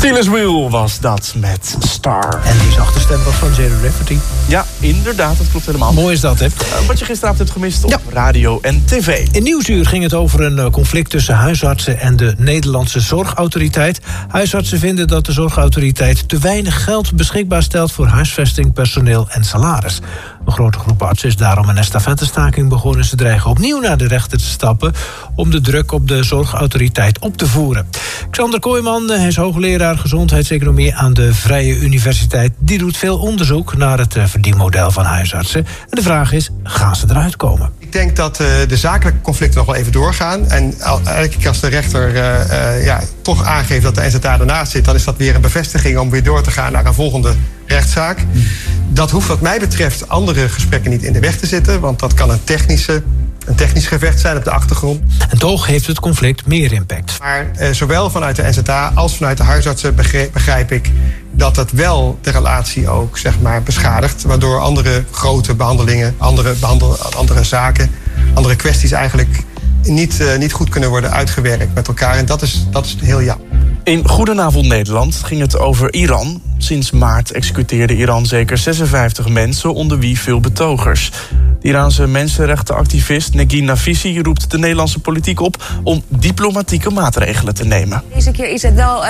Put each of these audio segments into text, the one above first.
Steelers Wheel was dat met Star. En die zachte stem was van Jerry Rafferty. Ja, inderdaad, dat klopt helemaal. Mooi is dat, hè? Wat je gisteravond hebt gemist op radio en tv. In Nieuwsuur ging het over een conflict tussen huisartsen en de Nederlandse Zorgautoriteit. Huisartsen vinden dat de Zorgautoriteit te weinig geld beschikbaar stelt voor huisvesting, personeel en salaris. Een grote groep artsen is daarom een estafettestaking begonnen. Ze dreigen opnieuw naar de rechter te stappen om de druk op de Zorgautoriteit op te voeren. Xander Kooijman, hij is hoogleraar gezondheidseconomie aan de Vrije Universiteit. Die doet veel onderzoek naar het verdienmodel van huisartsen. En de vraag is, gaan ze eruit komen? Ik denk dat de zakelijke conflicten nog wel even doorgaan. En elke keer als de rechter toch aangeeft dat de NZA ernaast zit, dan is dat weer een bevestiging om weer door te gaan naar een volgende rechtszaak. Dat hoeft wat mij betreft andere gesprekken niet in de weg te zitten, want dat kan een technisch gevecht zijn op de achtergrond. En toch heeft het conflict meer impact. Maar zowel vanuit de NZA als vanuit de huisartsen begrijp ik dat het wel de relatie ook beschadigt, waardoor andere grote behandelingen, andere zaken, andere kwesties eigenlijk niet goed kunnen worden uitgewerkt met elkaar. En dat is heel jammer. In Goedenavond Nederland ging het over Iran. Sinds maart executeerde Iran zeker 56 mensen, onder wie veel betogers. De Iraanse mensenrechtenactivist Negin Nafisi roept de Nederlandse politiek op om diplomatieke maatregelen te nemen. Deze keer is het wel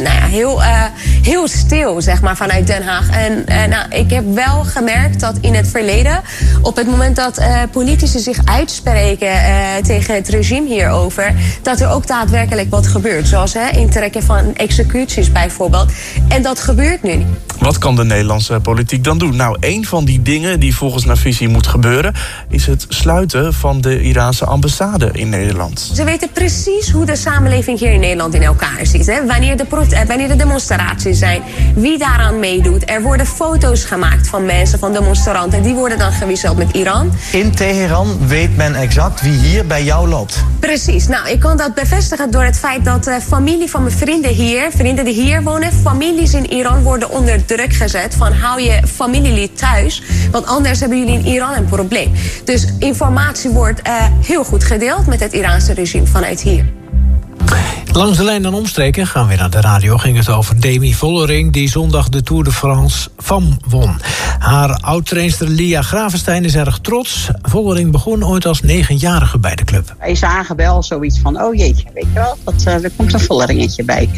heel stil, vanuit Den Haag. En ik heb wel gemerkt dat in het verleden, op het moment dat politici zich uitspreken tegen het regime hierover, dat er ook daadwerkelijk wat gebeurt. Zoals intrekken van executies bijvoorbeeld. En dat gebeurt nu niet. Wat kan de Nederlandse politiek dan doen? Nou, een van die dingen die volgens Nafisi moet gebeuren is het sluiten van de Iraanse ambassade in Nederland. Ze weten precies hoe de samenleving hier in Nederland in elkaar zit. Hè? Wanneer de demonstraties zijn, wie daaraan meedoet. Er worden foto's gemaakt van mensen, van demonstranten. Die worden dan gewisseld met Iran. In Teheran weet men exact wie hier bij jou loopt. Precies. Nou, ik kan dat bevestigen door het feit dat familie van mijn vrienden die hier wonen, families in Iran worden onder druk gezet van hou je familielid thuis, want anders hebben jullie in Iran een probleem. Dus informatie wordt heel goed gedeeld met het Iraanse regime vanuit hier. Langs de lijn en omstreken gaan we weer naar de radio. Ging het over Demi Vollering, die zondag de Tour de France FAM won. Haar oud-trainster Lia Gravenstein is erg trots. Vollering begon ooit als 9-jarige bij de club. Wij zagen wel zoiets van, oh jeetje, weet je wel, er komt een Volleringetje bij.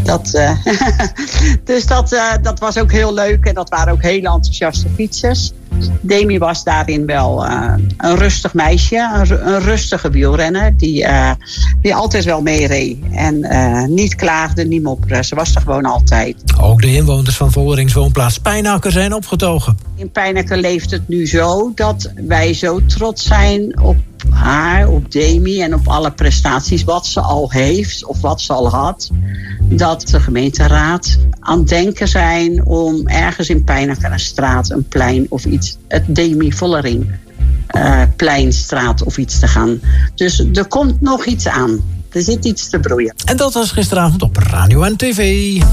Dus dat was ook heel leuk en dat waren ook hele enthousiaste fietsers. Demi was daarin wel een rustig meisje, een rustige wielrenner die altijd wel meereed en niet klaagde, niet mopperde. Ze was er gewoon altijd. Ook de inwoners van Vollerings woonplaats Pijnacker zijn opgetogen. In Pijnacker leeft het nu zo dat wij zo trots zijn op haar, op Demi en op alle prestaties wat ze al heeft of wat ze al had. Dat de gemeenteraad aan het denken zijn om ergens in Pijnacker een straat, een plein of iets, het Demi Vollering pleinstraat of iets te gaan. Dus er komt nog iets aan. Er zit iets te broeien. En dat was gisteravond op radio en tv.